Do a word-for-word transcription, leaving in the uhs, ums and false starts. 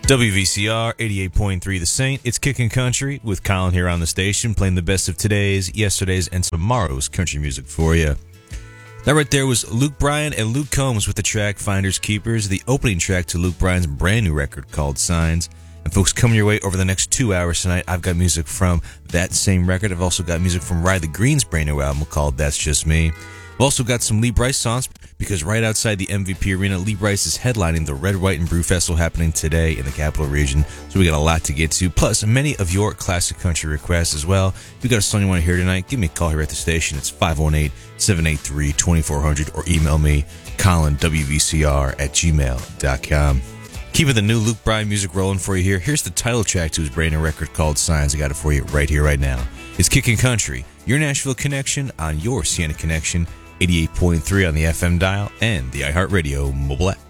W V C R eighty-eight point three The Saint. It's Kickin' Country with Colin here on the station, playing the best of today's, yesterday's, and tomorrow's country music for you. That right there was Luke Bryan and Luke Combs with the track Finders Keepers, the opening track to Luke Bryan's brand new record called Signs. And folks, coming your way over the next two hours tonight, I've got music from that same record. I've also got music from Riley Green's brand new album called That's Just Me. I've also got some Lee Brice songs, because right outside the M V P Arena, Lee Brice is headlining the Red, White, and Brew Festival happening today in the Capital Region. So we got a lot to get to, plus many of your classic country requests as well. If you got a song you want to hear tonight, give me a call here at the station. It's five one eight, seven eight three, two four zero zero or email me, colin w v c r at gmail dot com. Keeping the new Luke Bryan music rolling for you here. Here's the title track to his brand new record called Signs. I got it for you right here, right now. It's Kickin' Country, your Nashville connection on your Sienna Connection, eighty-eight point three on the F M dial and the iHeartRadio mobile app.